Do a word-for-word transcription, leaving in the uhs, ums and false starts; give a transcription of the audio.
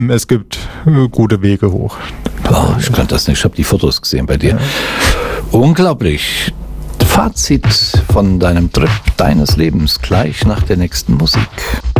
Es gibt äh, gute Wege hoch. Oh, ich kann das nicht, ich habe die Fotos gesehen bei dir. Ja. Unglaublich. Fazit von deinem Trip deines Lebens gleich nach der nächsten Musik.